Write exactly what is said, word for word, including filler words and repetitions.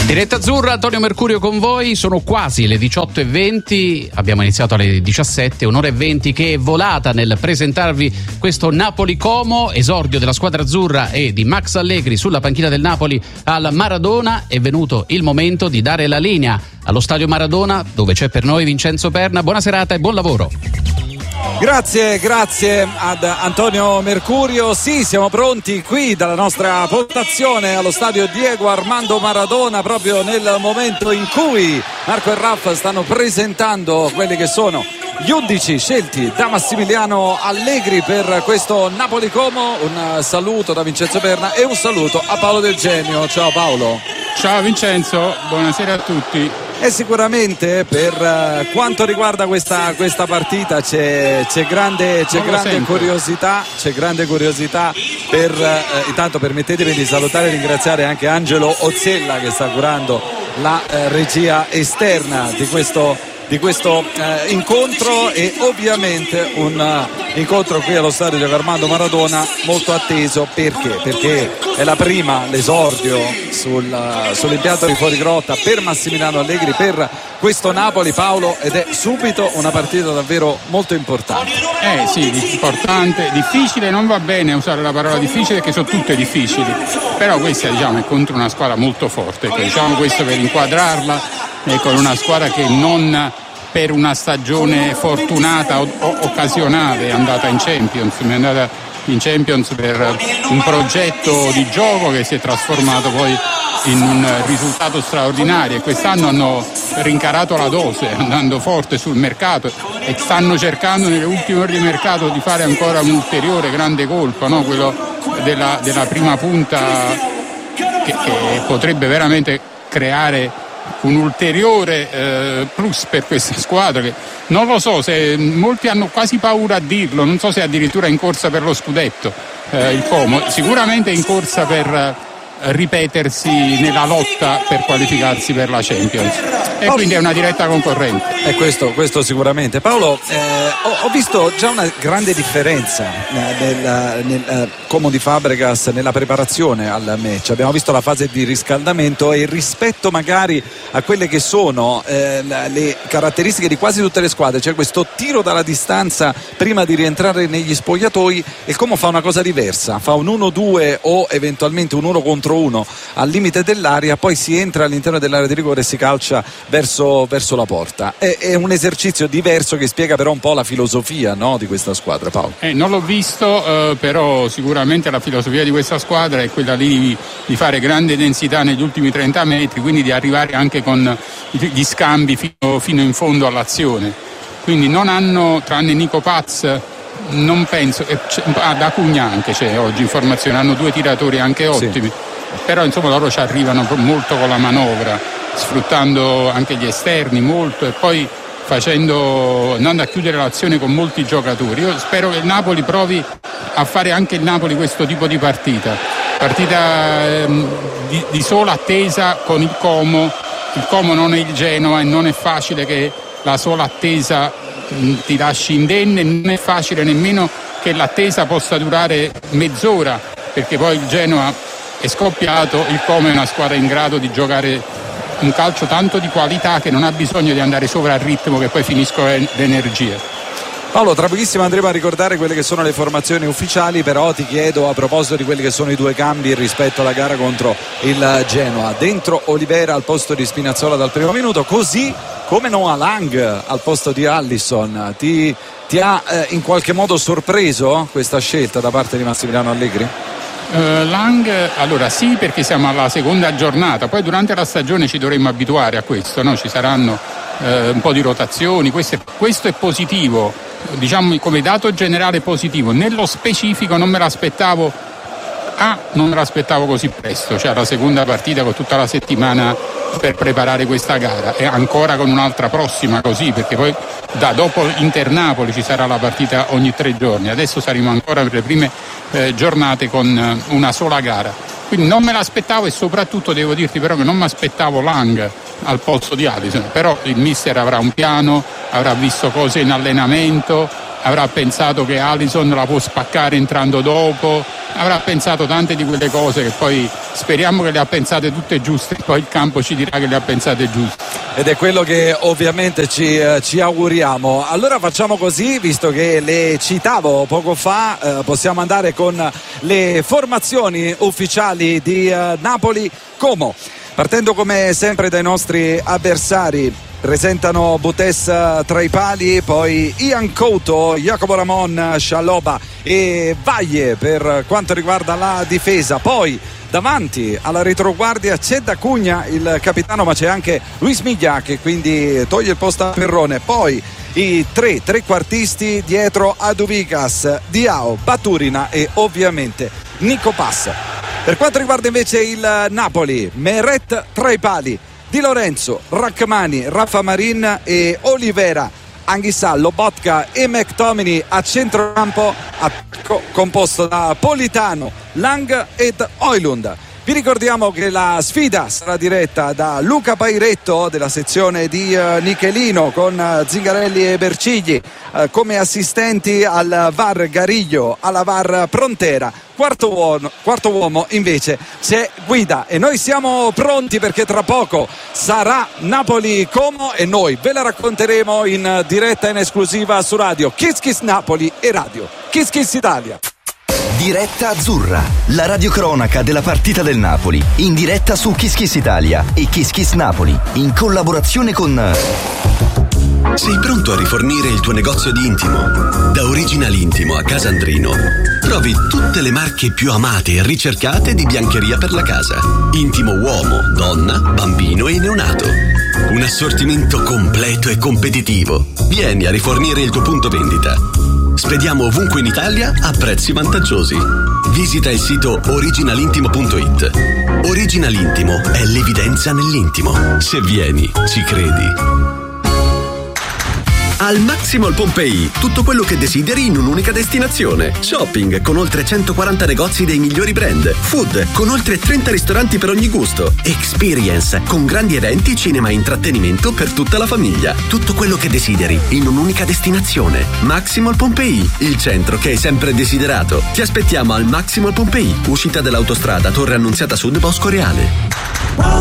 Diretta Azzurra, Antonio Mercurio con voi, sono quasi le diciotto e venti, abbiamo iniziato alle diciassette, un'ora e venti che è volata nel presentarvi questo Napoli-Como, esordio della squadra azzurra e di Max Allegri sulla panchina del Napoli al Maradona. È venuto il momento di dare la linea allo stadio Maradona, dove c'è per noi Vincenzo Perna. Buona serata e buon lavoro. Grazie, grazie ad Antonio Mercurio. Sì, siamo pronti qui dalla nostra postazione allo stadio Diego Armando Maradona, proprio nel momento in cui Marco e Raf stanno presentando quelli che sono gli undici scelti da Massimiliano Allegri per questo Napoli-Como. Un saluto da Vincenzo Perna e un saluto a Paolo Del Genio. Ciao Paolo. Ciao Vincenzo, buonasera a tutti. E sicuramente per uh, quanto riguarda questa, questa partita c'è, c'è grande, c'è grande curiosità, c'è grande curiosità per uh, intanto permettetemi di salutare e ringraziare anche Angelo Ozzella che sta curando la uh, regia esterna di questo di questo eh, incontro, e ovviamente un uh, incontro qui allo stadio Diego Armando Maradona molto atteso. Perché? Perché è la prima, l'esordio sul, uh, sull'impianto di fuorigrotta per Massimiliano Allegri, per questo Napoli, Paolo, ed è subito una partita davvero molto importante. Eh sì, importante, difficile, non va bene usare la parola difficile perché sono tutte difficili, però questa diciamo è contro una squadra molto forte, ecco, diciamo questo per inquadrarla. E con una squadra che non per una stagione fortunata o, o occasionale è andata in Champions, è andata in Champions per un progetto di gioco che si è trasformato poi in un risultato straordinario, e quest'anno hanno rincarato la dose andando forte sul mercato e stanno cercando nelle ultime ore di mercato di fare ancora un ulteriore grande colpo, no? Quello della, della prima punta che, che potrebbe veramente creare un ulteriore eh, plus per questa squadra, che non lo so, se molti hanno quasi paura a dirlo, non so se addirittura è in corsa per lo scudetto eh, il Como, sicuramente è in corsa per eh, ripetersi nella lotta per qualificarsi per la Champions, e quindi è una diretta concorrente. E questo, questo sicuramente. Paolo, eh, ho, ho visto già una grande differenza eh, nel, nel eh, Como di Fabregas nella preparazione al match. Abbiamo visto la fase di riscaldamento e rispetto magari a quelle che sono eh, le caratteristiche di quasi tutte le squadre, c'è questo tiro dalla distanza prima di rientrare negli spogliatoi. Il Como fa una cosa diversa, fa un uno due o eventualmente un uno contro uno al limite dell'area, poi si entra all'interno dell'area di rigore e si calcia verso, verso la porta. È, è un esercizio diverso che spiega però un po' la filosofia, no, di questa squadra, Paolo. Eh, non l'ho visto, eh, però sicuramente la filosofia di questa squadra è quella di, di fare grande densità negli ultimi trenta metri, quindi di arrivare anche con gli scambi fino, fino in fondo all'azione. Quindi non hanno, tranne Nico Paz, non penso, eh, ah, da Cugna anche c'è oggi informazione, hanno due tiratori anche ottimi. Sì. Però insomma loro ci arrivano molto con la manovra, sfruttando anche gli esterni molto e poi facendo, andando a chiudere l'azione con molti giocatori. Io spero che il Napoli provi a fare anche il Napoli questo tipo di partita, partita ehm, di, di sola attesa con il Como. Il Como non è il Genoa e non è facile che la sola attesa mh, ti lasci indenne, non è facile nemmeno che l'attesa possa durare mezz'ora, perché poi il Genoa è scoppiato. Il Como è una squadra in grado di giocare un calcio tanto di qualità che non ha bisogno di andare sopra al ritmo che poi finiscono le energie. Paolo, tra pochissimo andremo a ricordare quelle che sono le formazioni ufficiali, però ti chiedo a proposito di quelli che sono i due cambi rispetto alla gara contro il Genoa. Dentro Olivera al posto di Spinazzola dal primo minuto, così come Noah Lang al posto di Allison. Ti, ti ha eh, in qualche modo sorpreso questa scelta da parte di Massimiliano Allegri? Uh, Lang, allora sì, perché siamo alla seconda giornata, poi durante la stagione ci dovremmo abituare a questo, no? Ci saranno uh, un po' di rotazioni, questo è, questo è positivo, diciamo come dato generale positivo. Nello specifico non me l'aspettavo, ah, non me l'aspettavo così presto, cioè la seconda partita con tutta la settimana per preparare questa gara e ancora con un'altra prossima così, perché poi da dopo Inter-Napoli ci sarà la partita ogni tre giorni, adesso saremo ancora per le prime eh, giornate con eh, una sola gara, quindi non me l'aspettavo, e soprattutto devo dirti però che non mi aspettavo Lang al posto di Allison, però il mister avrà un piano, avrà visto cose in allenamento avrà pensato che Alisson la può spaccare entrando dopo, avrà pensato tante di quelle cose che poi speriamo che le ha pensate tutte giuste, poi il campo ci dirà che le ha pensate giuste. Ed è quello che ovviamente ci, eh, ci auguriamo. Allora facciamo così, visto che le citavo poco fa, eh, possiamo andare con le formazioni ufficiali di eh, Napoli Como. Partendo come sempre dai nostri avversari, presentano Butes tra i pali, poi Ian Couto, Jacopo Ramon, Scialoba e Vaglie per quanto riguarda la difesa. Poi davanti alla retroguardia c'è D'Acugna, il capitano, ma c'è anche Luis Miglia che quindi toglie il posto a Perrone. Poi i tre trequartisti dietro a Duvicas, Diao, Baturina e ovviamente Nico Passa. Per quanto riguarda invece il Napoli, Meret tra i pali, Di Lorenzo, Rachmani, Rafa Marin e Olivera, Anghissà, Lobotka e McTominay a centrocampo, attacco composto da Politano, Lang ed Højlund. Vi ricordiamo che la sfida sarà diretta da Luca Pairetto della sezione di uh, Nichelino con uh, Zingarelli e Bercigli uh, come assistenti, al V A R Gariglio, alla V A R Prontera. Quarto uomo, quarto uomo invece c'è Guida e noi siamo pronti perché tra poco sarà Napoli Como e noi ve la racconteremo in diretta in esclusiva su radio Kiss Kiss Napoli e radio Kiss Kiss Italia. Diretta Azzurra, la radiocronaca della partita del Napoli, in diretta su Kiss Kiss Italia e Kiss Kiss Napoli, in collaborazione con... Sei pronto a rifornire il tuo negozio di intimo? Da Original Intimo a Casandrino trovi tutte le marche più amate e ricercate di biancheria per la casa. Intimo uomo, donna, bambino e neonato. Un assortimento completo e competitivo. Vieni a rifornire il tuo punto vendita. Spediamo ovunque in Italia a prezzi vantaggiosi. Visita il sito original intimo punto it. Original Intimo è l'evidenza nell'intimo. Se vieni, ci credi. Al Maximall Pompei, tutto quello che desideri in un'unica destinazione. Shopping con oltre centoquaranta negozi dei migliori brand. Food con oltre trenta ristoranti per ogni gusto. Experience con grandi eventi, cinema e intrattenimento per tutta la famiglia. Tutto quello che desideri in un'unica destinazione. Maximall Pompei, il centro che hai sempre desiderato. Ti aspettiamo al Maximall Pompei, uscita dell'autostrada Torre Annunziata Sud Bosco Reale.